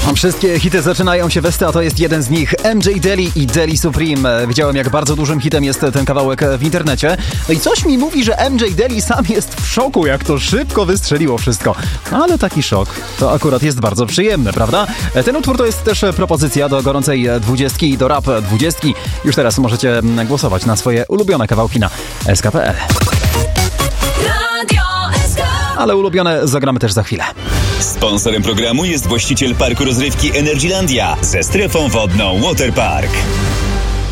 Wszystkie hity zaczynają się westy, a to jest jeden z nich. MJ Daly i Daly Supreme. Widziałem, jak bardzo dużym hitem jest ten kawałek w internecie. No i coś mi mówi, że MJ Daly sam jest w szoku, jak to szybko wystrzeliło wszystko. No ale taki szok to akurat jest bardzo przyjemny, prawda? Ten utwór to jest też propozycja do gorącej 20 i do rap 20. Już teraz możecie głosować na swoje ulubione kawałki na sk.pl. Ale ulubione zagramy też za chwilę. Sponsorem programu jest właściciel parku rozrywki Energylandia ze strefą wodną Waterpark.